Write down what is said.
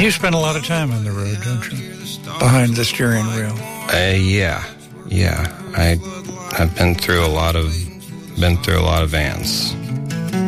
You spend a lot of time on the road, don't you? Behind the steering wheel. Yeah. I've been through a lot of vans.